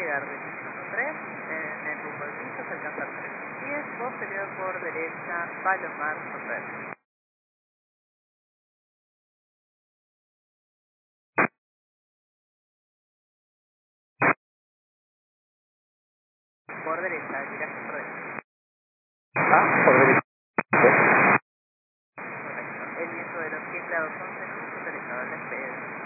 llegar de piso 3, en el rumbo del piso, se alcanza 310, posterior por derecha, Palomar, Soper. Por derecha, viraje por derecha. Ah, por derecha. Correcto. El viento de los 7 grados 11 minutos, derecha, al despegue.